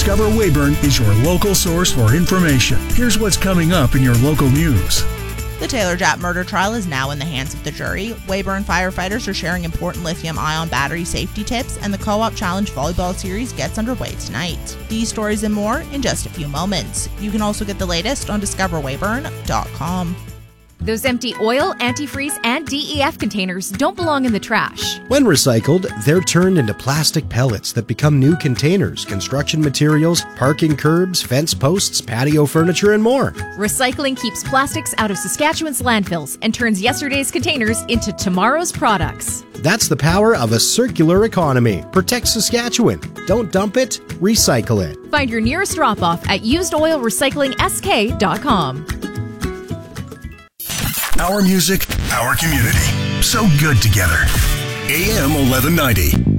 Discover Weyburn is your local source for information. Here's what's coming up in your local news. The Taylor Japp murder trial is now in the hands of the jury. Weyburn firefighters are sharing important lithium-ion battery safety tips, and the Co-op Challenge volleyball series gets underway tonight. These stories and more in just a few moments. You can also get the latest on discoverweyburn.com. Those empty oil, antifreeze, and DEF containers don't belong in the trash. When recycled, they're turned into plastic pellets that become new containers, construction materials, parking curbs, fence posts, patio furniture, and more. Recycling keeps plastics out of Saskatchewan's landfills and turns yesterday's containers into tomorrow's products. That's the power of a circular economy. Protect Saskatchewan. Don't dump it, recycle it. Find your nearest drop-off at usedoilrecyclingsk.com. Our music, our community. So good together. AM 1190.